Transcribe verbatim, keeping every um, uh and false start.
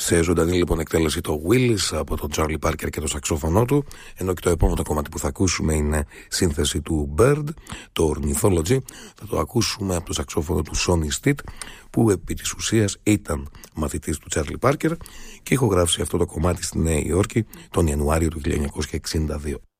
Σε ζωντανή λοιπόν εκτέλεση το Willis από τον Charlie Parker και το σαξόφωνο του, ενώ και το επόμενο κομμάτι που θα ακούσουμε είναι σύνθεση του Bird, το Ornithology. Θα το ακούσουμε από το σαξόφωνο του Sonny Stitt, που επί της ουσίας ήταν μαθητής του Charlie Parker και ηχογράφησε αυτό το κομμάτι στη Νέα Υόρκη τον Ιανουάριο του χίλια εννιακόσια εξήντα δύο.